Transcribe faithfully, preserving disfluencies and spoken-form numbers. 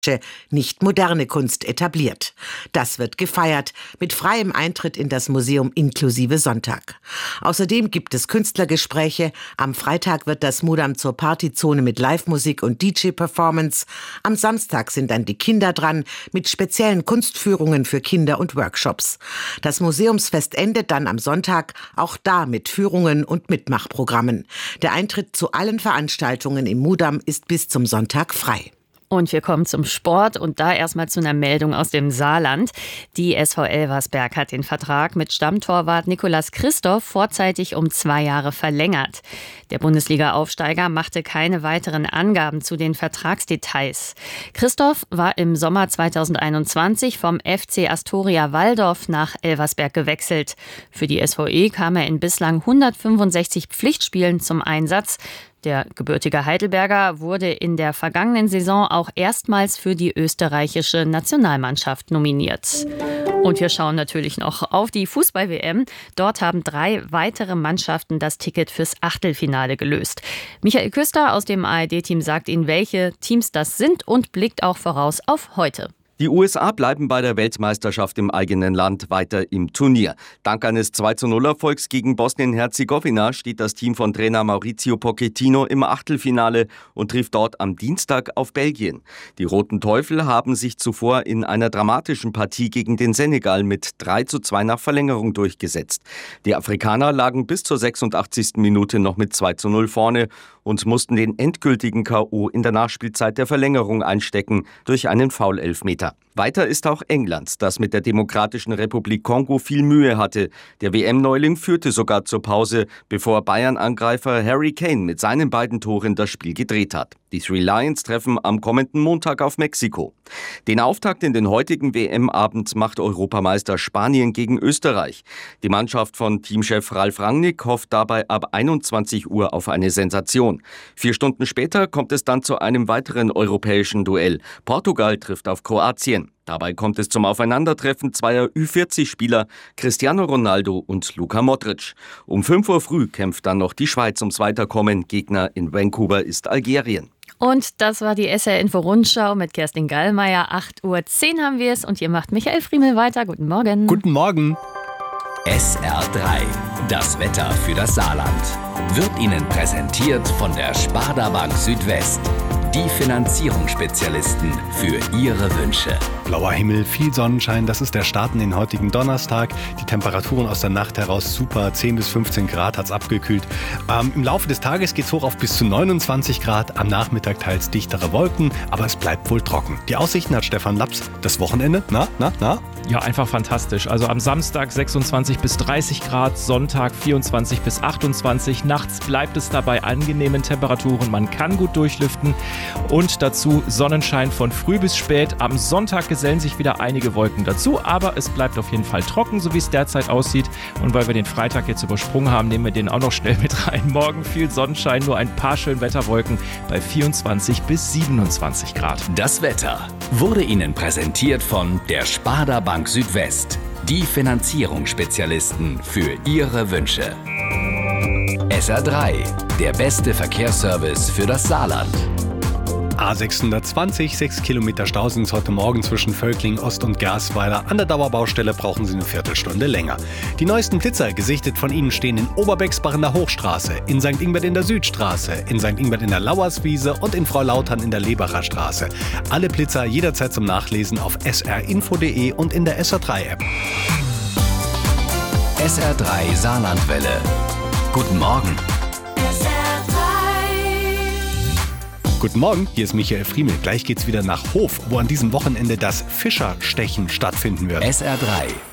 nicht moderne Kunst etabliert. Das wird gefeiert mit freiem Eintritt in das Museum inklusive Sonntag. Außerdem gibt es Künstlergespräche. Am Freitag wird das Mudam zur Partyzone mit Live-Musik und D J-Performance. Am Samstag sind dann die Kinder dran mit speziellen Kunstführungen für Kinder und Workshops. Das Museumsfest endet dann am Sonntag, auch da mit Führungen und Mitmachprogrammen. Der Eintritt zu allen Veranstaltungen im Mudam ist bis zum Sonntag frei. Und wir kommen zum Sport und da erstmal zu einer Meldung aus dem Saarland. Die S V Elversberg hat den Vertrag mit Stammtorwart Nicolas Christoph vorzeitig um zwei Jahre verlängert. Der Bundesliga-Aufsteiger machte keine weiteren Angaben zu den Vertragsdetails. Christoph war im Sommer zweitausendeinundzwanzig vom F C Astoria Walldorf nach Elversberg gewechselt. Für die S V E kam er in bislang hundertfünfundsechzig Pflichtspielen zum Einsatz. Der gebürtige Heidelberger wurde in der vergangenen Saison auch erstmals für die österreichische Nationalmannschaft nominiert. Und wir schauen natürlich noch auf die Fußball-W M. Dort haben drei weitere Mannschaften das Ticket fürs Achtelfinale gelöst. Michael Küster aus dem A R D-Team sagt Ihnen, welche Teams das sind und blickt auch voraus auf heute. Die U S A bleiben bei der Weltmeisterschaft im eigenen Land weiter im Turnier. Dank eines zwei zu null Erfolgs gegen Bosnien-Herzegowina steht das Team von Trainer Mauricio Pochettino im Achtelfinale und trifft dort am Dienstag auf Belgien. Die Roten Teufel haben sich zuvor in einer dramatischen Partie gegen den Senegal mit drei zu zwei nach Verlängerung durchgesetzt. Die Afrikaner lagen bis zur sechsundachtzigsten Minute noch mit zwei zu null vorne und mussten den endgültigen K O in der Nachspielzeit der Verlängerung einstecken durch einen Foul-Elfmeter. Weiter ist auch England, das mit der Demokratischen Republik Kongo viel Mühe hatte. Der W M-Neuling führte sogar zur Pause, bevor Bayern-Angreifer Harry Kane mit seinen beiden Toren das Spiel gedreht hat. Die Three Lions treffen am kommenden Montag auf Mexiko. Den Auftakt in den heutigen W M-Abend macht Europameister Spanien gegen Österreich. Die Mannschaft von Teamchef Ralf Rangnick hofft dabei ab einundzwanzig Uhr auf eine Sensation. Vier Stunden später kommt es dann zu einem weiteren europäischen Duell. Portugal trifft auf Kroatien. Dabei kommt es zum Aufeinandertreffen zweier Ü vierzig-Spieler, Cristiano Ronaldo und Luka Modric. Um fünf Uhr früh kämpft dann noch die Schweiz ums Weiterkommen. Gegner in Vancouver ist Algerien. Und das war die S R-Info-Rundschau mit Kerstin Gallmeier. acht Uhr zehn haben wir es und hier macht Michael Friemel weiter. Guten Morgen. Guten Morgen. S R drei, das Wetter für das Saarland, wird Ihnen präsentiert von der Sparda Bank Südwest. Die Finanzierungsspezialisten für Ihre Wünsche. Blauer Himmel, viel Sonnenschein, das ist der Start in den heutigen Donnerstag. Die Temperaturen aus der Nacht heraus super, zehn bis fünfzehn Grad hat es abgekühlt. Ähm, Im Laufe des Tages geht es hoch auf bis zu neunundzwanzig Grad, am Nachmittag teils dichtere Wolken, aber es bleibt wohl trocken. Die Aussichten hat Stefan Laps. Das Wochenende, na, na, na? Ja, einfach fantastisch. Also am Samstag sechsundzwanzig bis dreißig Grad, Sonntag vierundzwanzig bis achtundzwanzig. Nachts bleibt es dabei angenehmen Temperaturen, man kann gut durchlüften. Und dazu Sonnenschein von früh bis spät. Am Sonntag gesellen sich wieder einige Wolken dazu, aber es bleibt auf jeden Fall trocken, so wie es derzeit aussieht. Und weil wir den Freitag jetzt übersprungen haben, nehmen wir den auch noch schnell mit rein. Morgen viel Sonnenschein, nur ein paar Schönwetterwolken bei vierundzwanzig bis siebenundzwanzig Grad. Das Wetter wurde Ihnen präsentiert von der Sparda Bank Südwest. Die Finanzierungsspezialisten für Ihre Wünsche. S R drei, der beste Verkehrsservice für das Saarland. A sechshundertzwanzig, sechs Kilometer Stau sind es heute Morgen zwischen Völkling Ost und Gersweiler. An der Dauerbaustelle brauchen Sie eine Viertelstunde länger. Die neuesten Blitzer, gesichtet von Ihnen, stehen in Oberbexbach in der Hochstraße, in Sankt Ingbert in der Südstraße, in Sankt Ingbert in der Lauerswiese und in Frau Lautern in der Lebacher Straße. Alle Blitzer jederzeit zum Nachlesen auf s r info punkt d e und in der S R drei App. S R drei Saarlandwelle. Guten Morgen. Guten Morgen, hier ist Michael Friemel. Gleich geht's wieder nach Hof, wo an diesem Wochenende das Fischerstechen stattfinden wird. S R drei